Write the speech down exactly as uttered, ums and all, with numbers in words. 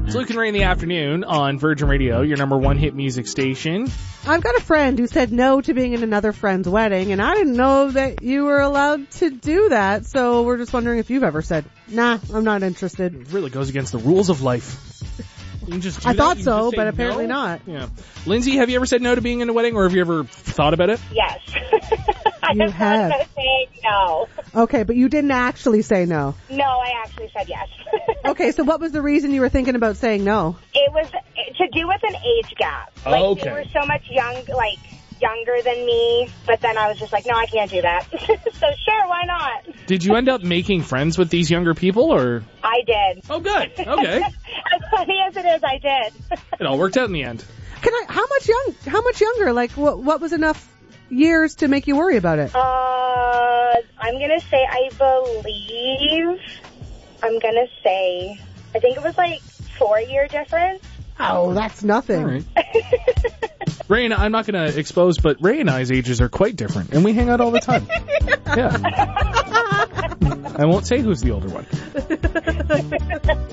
It's Luke and Ray in the afternoon on Virgin Radio, your number one hit music station. I've got a friend who said no to being in another friend's wedding, and I didn't know that you were allowed to do that, so we're just wondering if you've ever said, nah, I'm not interested. It really goes against the rules of life. You can just do I that. thought You can so, just say but apparently no. not. Yeah. Lindsay, have you ever said no to being in a wedding, or have you ever thought about it? Yes. I You have have. thought about saying no. Okay, but you didn't actually say no. No, I actually said yes. Okay, so what was the reason you were thinking about saying no? It was to do with an age gap. Like, Okay. they were so much young, like, younger than me, but then I was just like, no, I can't do that. So sure, why not? Did you end up making friends with these younger people, or? I did. Oh, good. Okay. As funny as it is, I did. It all worked out in the end. Can I, how much young, how much younger? Like, what, what was enough years to make you worry about it? Uh, I'm gonna say, I believe, I'm gonna say, I think it was like four year difference. Oh, that's nothing. All right. Ray and I, I'm not going to expose, but Ray and I's ages are quite different, and we hang out all the time. Yeah. I won't say who's the older one.